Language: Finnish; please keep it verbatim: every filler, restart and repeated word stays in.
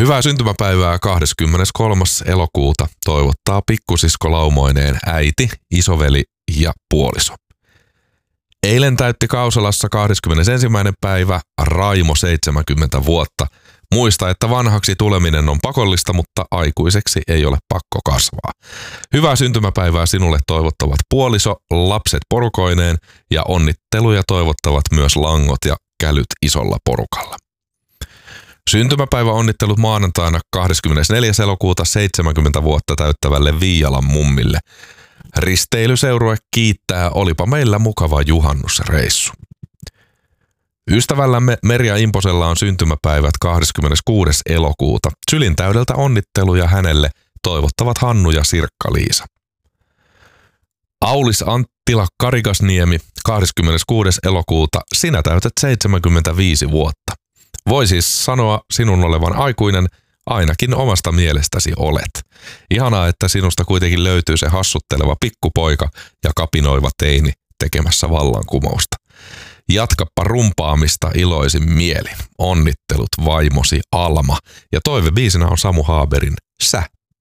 Hyvää syntymäpäivää kahdeskymmeneskolmas elokuuta toivottaa pikkusisko laumoineen äiti, isoveli ja puoliso. Eilen täytti Kausalassa kahdeskymmenesensimmäinen päivä Raimo seitsemänkymmentä vuotta. Muista, että vanhaksi tuleminen on pakollista, mutta aikuiseksi ei ole pakko kasvaa. Hyvää syntymäpäivää sinulle toivottavat puoliso, lapset porukoineen ja onnitteluja toivottavat myös langot ja kälyt isolla porukalla. Syntymäpäivä onnittelut maanantaina kahdeskymmenesneljäs elokuuta seitsemänkymmentä vuotta täyttävälle Viialan mummille. Risteilyseurue kiittää, olipa meillä mukava juhannusreissu. Ystävällämme Merja Imposella on syntymäpäivät kahdeskymmeneskuudes elokuuta. Sylintäydeltä onnitteluja hänelle toivottavat Hannu ja Sirkka-Liisa. Aulis Anttila Karigasniemi kahdeskymmeneskuudes elokuuta. Sinä täytät seitsemänkymmentäviisi vuotta. Voi siis sanoa sinun olevan aikuinen, ainakin omasta mielestäsi olet. Ihanaa, että sinusta kuitenkin löytyy se hassutteleva pikkupoika ja kapinoiva teini tekemässä vallankumousta. Jatkappa rumpaamista iloisin mielin. Onnittelut vaimosi Alma. Ja toivebiisinä on Samu Haaberin Sä.